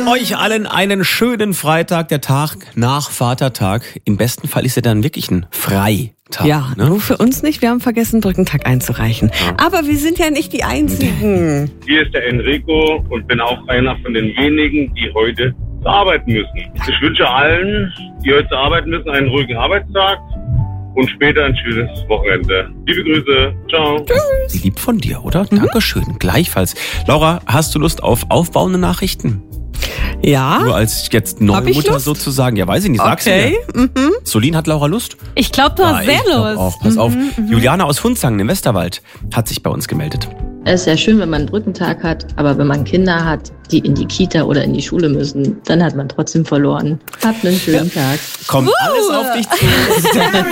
Euch allen einen schönen Freitag, der Tag nach Vatertag. Im besten Fall ist er dann wirklich ein Freitag. Ja, ne? nur für uns nicht. Wir haben vergessen, Brückentag einzureichen. Ja. Aber wir sind ja nicht die Einzigen. Hier ist der Enrico und bin auch einer von denjenigen, die heute zur Arbeit müssen. Ich wünsche allen, die heute zur Arbeit müssen, einen ruhigen Arbeitstag und später ein schönes Wochenende. Liebe Grüße. Ciao. Tschüss. Lieb von dir, oder? Dankeschön. Gleichfalls. Laura, hast du Lust auf aufbauende Nachrichten? Ja. Nur als jetzt neue Mutter sozusagen. Ja, weiß ich nicht. Sag's mir. Solin, hat Laura Lust? Ich glaube, du hast sehr Lust. Auch. Pass auf. Juliana aus Hunzangen im Westerwald hat sich bei uns gemeldet. Es ist ja schön, wenn man einen Brückentag hat, aber wenn man Kinder hat, die in die Kita oder in die Schule müssen, dann hat man trotzdem verloren. Habt einen schönen Tag. Kommt alles auf dich zu.